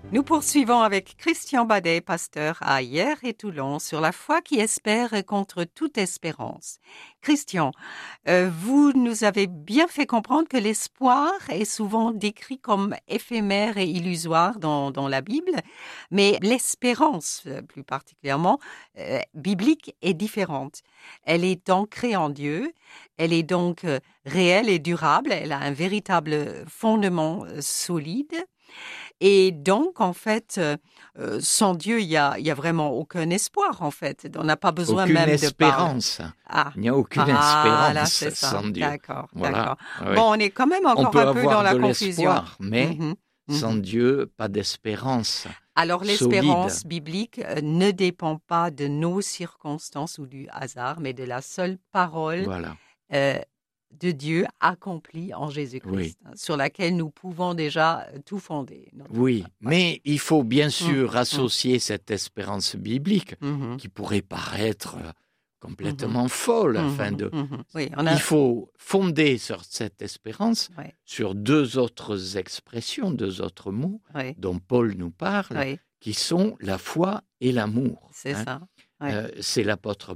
Nous poursuivons avec Christian Badet, pasteur à Hyères et Toulon, sur la foi qui espère contre toute espérance. Christian, vous nous avez bien fait comprendre que l'espoir est souvent décrit comme éphémère et illusoire dans la Bible, mais l'espérance, plus particulièrement, biblique, est différente. Elle est ancrée en Dieu, elle est donc réelle et durable, elle a un véritable fondement solide. Et donc, en fait, sans Dieu, il y a vraiment aucun espoir, en fait. On n'a pas besoin Aucune même de parler. espérance. Ah, Il n'y a aucune là, espérance c'est ça. sans Dieu. D'accord, Voilà. d'accord. Oui. Bon, on est quand même On encore peut un peu dans avoir la de confusion. l'espoir, mais Mhm, sans mhm. Dieu, pas d'espérance Alors, solide. l'espérance biblique ne dépend pas de nos circonstances ou du hasard, mais de la seule parole Voilà. euh, de Dieu accomplie en Oui. Jésus-Christ, hein, sur laquelle nous pouvons déjà tout fonder. Oui, Ouais. mais il faut bien Mhm, sûr associer cette espérance biblique, mhm, qui pourrait paraître mhm. complètement folle, Mhm, mhm. Oui, il faut fonder sur cette espérance ouais, sur deux autres expressions, deux autres mots ouais, dont Paul nous parle, ouais, qui sont la foi et l'amour. c'est ça. Ouais. C'est l'apôtre